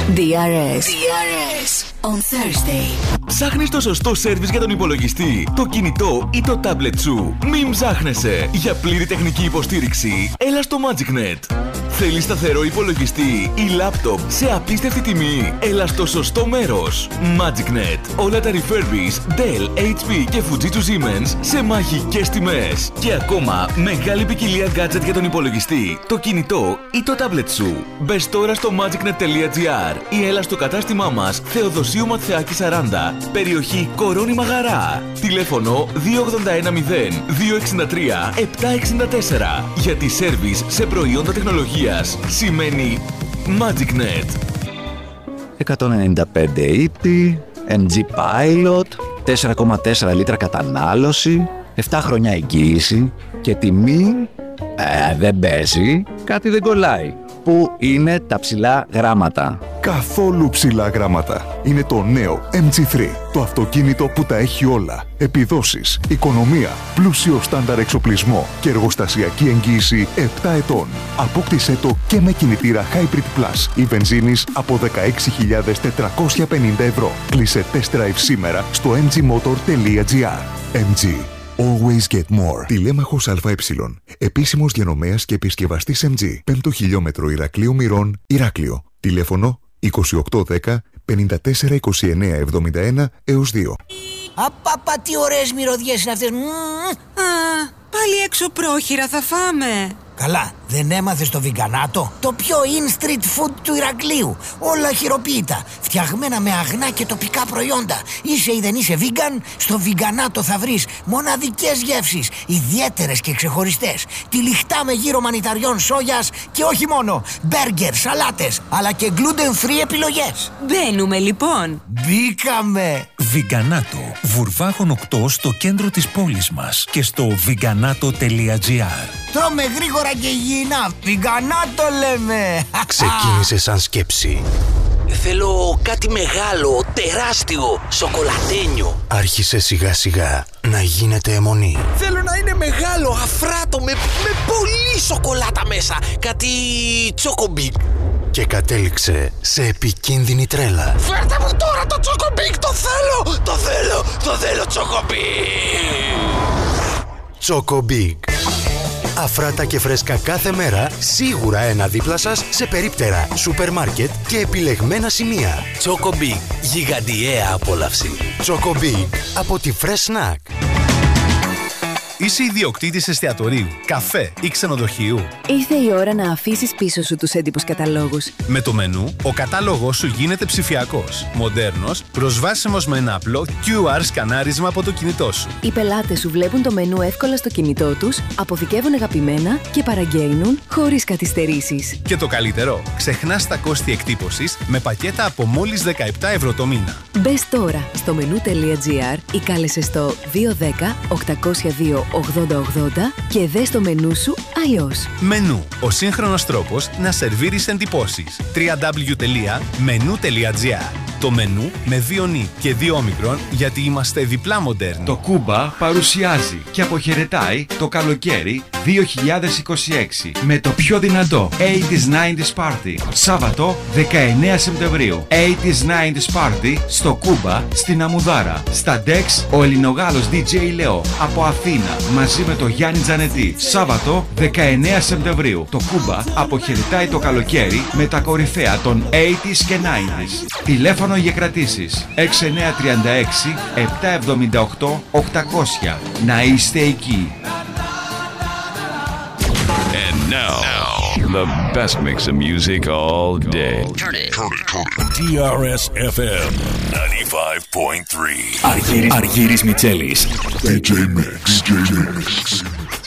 DRS on Thursday. Ψάχνεις το σωστό σέρβις για τον υπολογιστή, το κινητό ή το τάμπλετ σου? Μην ψάχνεσαι. Για πλήρη τεχνική υποστήριξη, έλα στο MagicNet. Θέλεις σταθερό υπολογιστή ή λάπτοπ σε απίστευτη τιμή? Έλα στο σωστό μέρος. MagicNet. Όλα τα refurbished Dell, HP και Fujitsu Siemens σε μαγικές τιμές. Και ακόμα μεγάλη ποικιλία gadget για τον υπολογιστή, το κινητό ή το τάμπλετ σου. Μπες τώρα στο magicnet.gr ή έλα στο κατάστημά μας Θεοδοσίου Ματθεάκη 40, περιοχή Κορώνη Μαγαρά. Τηλέφωνο 2810 263 764. Γιατί σέρβις σε προϊόντα τεχνολογίας σημαίνει MagicNet. 195 ύπη, MG Pilot, 4,4 λίτρα κατανάλωση, 7 χρόνια εγγύηση και τιμή δεν παίζει, κάτι δεν κολλάει. Πού είναι τα ψηλά γράμματα? Καθόλου ψηλά γράμματα. Είναι το νέο MG3. Το αυτοκίνητο που τα έχει όλα. Επιδόσεις, οικονομία, πλούσιο στάνταρ εξοπλισμό και εργοστασιακή εγγύηση 7 ετών. Απόκτησέ το και με κινητήρα Hybrid Plus ή βενζίνης από 16.450 ευρώ. Κλείσε test drive σήμερα στο mgmotor.gr. MG. Always get more. Τηλέμαχος ΑΕ. Επίσημος διανομέας και επισκευαστής MG. 5ο χιλιόμετρο Ηρακλείου Μυρών, Ηράκλειο. Τηλέφωνο 2810 54 29 71 έως 2. Απαπα, τι ωραίες μυρωδιές είναι αυτές. Πάλι έξω πρόχειρα θα φάμε. Καλά, δεν έμαθες το βιγκανάτο? Το πιο in street food του Ηρακλείου. Όλα χειροποίητα, φτιαγμένα με αγνά και τοπικά προϊόντα. Είσαι ή δεν είσαι vegan, στο βιγκανάτο θα βρεις μοναδικές γεύσεις, ιδιαίτερες και ξεχωριστές. Τυλιχτά με γύρο μανιταριών σόγιας και όχι μόνο. Μπέργκερ, σαλάτες, αλλά και gluten free επιλογές. Μπαίνουμε λοιπόν. Μπήκαμε. Βιγκανάτο, Βουρβάγων 8 στο κέντρο της πόλης μας και στο βιγκανάτο.gr. Τρώμε γρήγορα και υγιεινά. Βιγκανάτο λέμε. Ξεκίνησε σαν σκέψη. Θέλω κάτι μεγάλο, τεράστιο, σοκολατένιο. Άρχισε σιγά σιγά να γίνεται αιμονή. Θέλω να είναι μεγάλο, αφράτο, με πολύ σοκολάτα μέσα. Κάτι τσοκομπίκ. Και κατέληξε σε επικίνδυνη τρέλα. Φέρτε μου τώρα το τσοκομπίκ, το θέλω τσοκομπίκ. Τσοκομπίκ. Αφράτα και φρέσκα κάθε μέρα, σίγουρα ένα δίπλα σας σε περίπτερα, σούπερ μάρκετ και επιλεγμένα σημεία. Τσοκομπίκ, γιγαντιαία απόλαυση. Τσοκομπίκ από τη Fresh Snack. Είσαι ιδιοκτήτης εστιατορίου, καφέ ή ξενοδοχείου? Ήρθε η ώρα να αφήσεις πίσω σου τους έντυπους καταλόγους. Με το μενού, ο κατάλογος σου γίνεται ψηφιακός, μοντέρνος, προσβάσιμος με ένα απλό QR σκανάρισμα από το κινητό σου. Οι πελάτες σου βλέπουν το μενού εύκολα στο κινητό τους, αποθηκεύουν αγαπημένα και παραγγέλνουν χωρίς καθυστερήσεις. Και το καλύτερο, ξεχνάς τα κόστη εκτύπωσης με πακέτα από μόλις 17 ευρώ το μήνα. Μπες τώρα στο menu.gr ή κάλεσε στο 210 802 8080 και δες το μενού σου αλλιώς. Μενού, ο σύγχρονος τρόπος να σερβίρεις εντυπώσεις. www.menu.gr. Το μενού με 2 νι και 2 όμικρον, γιατί είμαστε διπλά μοντέρνοι. Το Κούμπα παρουσιάζει και αποχαιρετάει το καλοκαίρι 2026 με το πιο δυνατό 80s 90s Party. Σάββατο 19 Σεπτεμβρίου. 80s 90s Party στο Κούμπα στην Αμουδάρα. Στα Dex ο Ελληνογάλος DJ Λεό από Αθήνα μαζί με το Γιάννη Τζανετή. Σάββατο 19 Σεπτεμβρίου. Το Κούμπα αποχαιρετάει το καλοκαίρι με τα κορυφαία των 80s και 90s. Τηλέφωνο για κρατήσεις 6936 778 800. Να είστε εκεί. And now, the best mix of music all day. DRS FM 95.3. Αργύρης Μιτσέλης. DJ Mix.